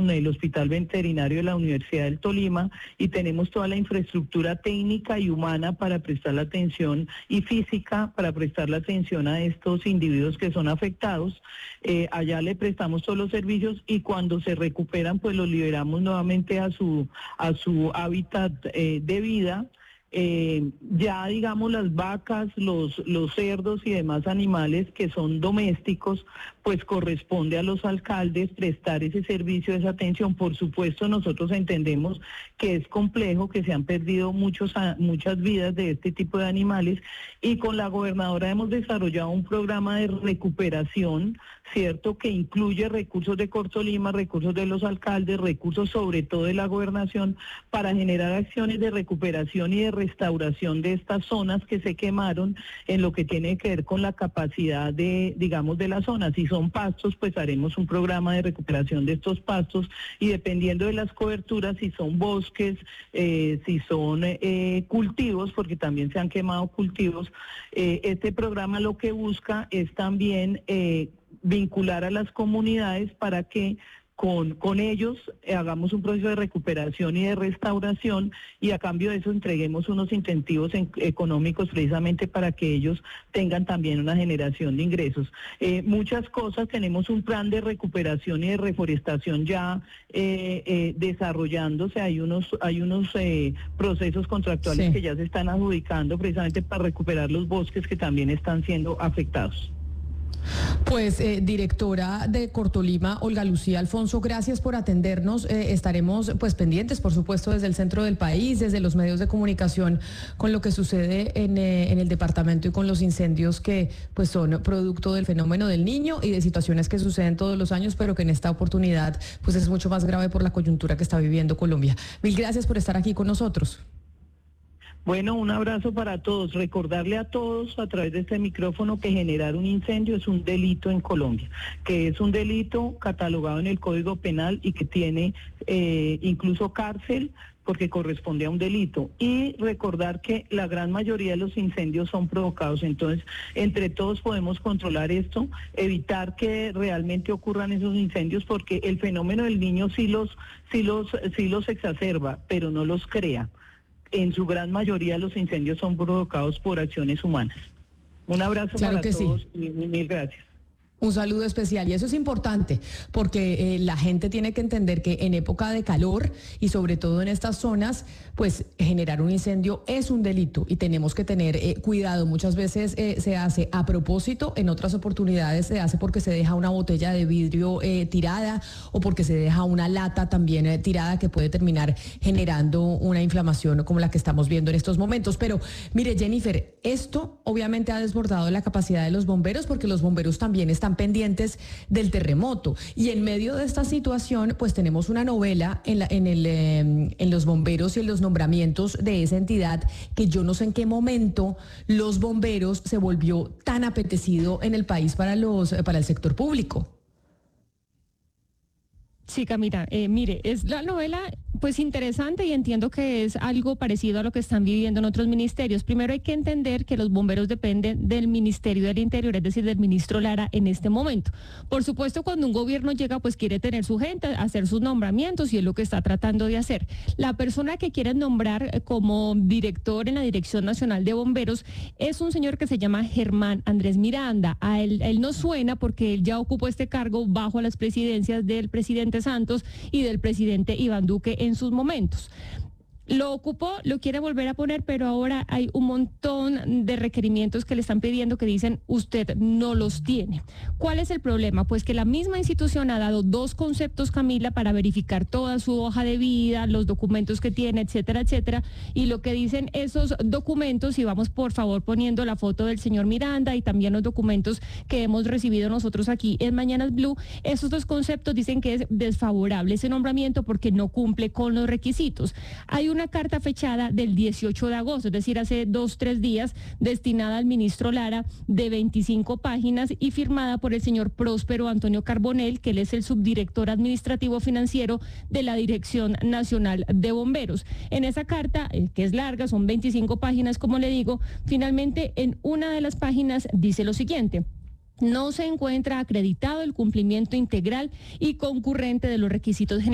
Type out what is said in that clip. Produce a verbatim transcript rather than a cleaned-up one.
con el Hospital Veterinario de la Universidad del Tolima y tenemos toda la infraestructura técnica y humana para prestar la atención y física para prestar la atención a estos individuos que son afectados. Eh, allá le prestamos todos los servicios y cuando se recuperan pues los liberamos nuevamente a su, a su hábitat eh, de vida. Eh, ya digamos las vacas, los, los cerdos y demás animales que son domésticos, pues corresponde a los alcaldes prestar ese servicio, esa atención. Por supuesto, nosotros entendemos que es complejo, que se han perdido muchos, muchas vidas de este tipo de animales y con la gobernadora hemos desarrollado un programa de recuperación, ¿cierto?, que incluye recursos de Cortolima, recursos de los alcaldes, recursos sobre todo de la gobernación para generar acciones de recuperación y de restauración de estas zonas que se quemaron en lo que tiene que ver con la capacidad de, digamos, de las zonas. Si son pastos, pues haremos un programa de recuperación de estos pastos y dependiendo de las coberturas, si son bosques, eh, si son eh, cultivos, porque también se han quemado cultivos, eh, este programa lo que busca es también eh, vincular a las comunidades para que Con, con ellos eh, hagamos un proceso de recuperación y de restauración y a cambio de eso entreguemos unos incentivos en, económicos precisamente para que ellos tengan también una generación de ingresos. Eh, muchas cosas, tenemos un plan de recuperación y de reforestación ya eh, eh, desarrollándose, hay unos, hay unos eh, procesos contractuales sí. que ya se están adjudicando precisamente para recuperar los bosques que también están siendo afectados. Pues, eh, directora de Cortolima, Olga Lucía Alfonso, gracias por atendernos. Eh, estaremos pues pendientes, por supuesto, desde el centro del país, desde los medios de comunicación, con lo que sucede en, eh, en el departamento y con los incendios que pues son producto del fenómeno del Niño y de situaciones que suceden todos los años, pero que en esta oportunidad pues es mucho más grave por la coyuntura que está viviendo Colombia. Mil gracias por estar aquí con nosotros. Bueno, un abrazo para todos. Recordarle a todos a través de este micrófono que generar un incendio es un delito en Colombia, que es un delito catalogado en el Código Penal y que tiene eh, incluso cárcel porque corresponde a un delito. Y recordar que la gran mayoría de los incendios son provocados. Entonces, entre todos podemos controlar esto, evitar que realmente ocurran esos incendios porque el fenómeno del Niño sí los, sí los, sí los exacerba, pero no los crea. En su gran mayoría los incendios son provocados por acciones humanas. Un abrazo claro para que todos sí. y mil gracias. Un saludo especial y eso es importante porque eh, la gente tiene que entender que en época de calor y sobre todo en estas zonas, pues generar un incendio es un delito y tenemos que tener eh, cuidado. Muchas veces eh, se hace a propósito, en otras oportunidades se hace porque se deja una botella de vidrio eh, tirada o porque se deja una lata también eh, tirada que puede terminar generando una inflamación como la que estamos viendo en estos momentos. Pero mire, Jennifer, esto obviamente ha desbordado la capacidad de los bomberos porque los bomberos también están están pendientes del terremoto y en medio de esta situación pues tenemos una novela en, la, en, el, eh, en los bomberos y en los nombramientos de esa entidad que yo no sé en qué momento los bomberos se volvió tan apetecido en el país para, los, para el sector público. Sí, Camila, eh, mire, es la novela pues interesante y entiendo que es algo parecido a lo que están viviendo en otros ministerios. Primero hay que entender que los bomberos dependen del Ministerio del Interior, es decir, del ministro Lara en este momento. Por supuesto, cuando un gobierno llega, pues quiere tener su gente, hacer sus nombramientos y es lo que está tratando de hacer. La persona que quieren nombrar como director en la Dirección Nacional de Bomberos es un señor que se llama Germán Andrés Miranda. A él, él no suena porque él ya ocupó este cargo bajo las presidencias del presidente Santos y del presidente Iván Duque en sus momentos. Lo ocupó, lo quiere volver a poner, pero ahora hay un montón de requerimientos que le están pidiendo que dicen usted no los tiene. ¿Cuál es el problema? Pues que la misma institución ha dado dos conceptos, Camila, para verificar toda su hoja de vida, los documentos que tiene, etcétera, etcétera. Y lo que dicen esos documentos, y vamos por favor poniendo la foto del señor Miranda y también los documentos que hemos recibido nosotros aquí en Mañanas Blue, esos dos conceptos dicen que es desfavorable ese nombramiento porque no cumple con los requisitos. Hay un una carta fechada del dieciocho de agosto, es decir, hace dos, tres días, destinada al ministro Lara, de veinticinco páginas y firmada por el señor Próspero Antonio Carbonell, que él es el subdirector administrativo financiero de la Dirección Nacional de Bomberos. En esa carta, eh, que es larga, son veinticinco páginas, como le digo, finalmente en una de las páginas dice lo siguiente: no se encuentra acreditado el cumplimiento integral y concurrente de los requisitos generales